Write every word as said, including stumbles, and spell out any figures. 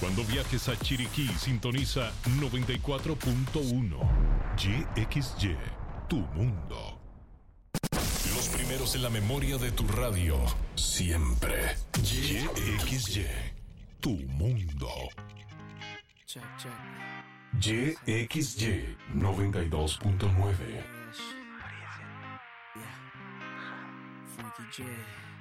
Cuando viajes a Chiriquí, sintoniza noventa y cuatro punto uno. Y X Y, tu mundo. Los primeros en la memoria de tu radio, siempre. Y X Y, tu mundo. Check, check. Y X Y noventa y dos punto nueve. Yeah. Frankie J.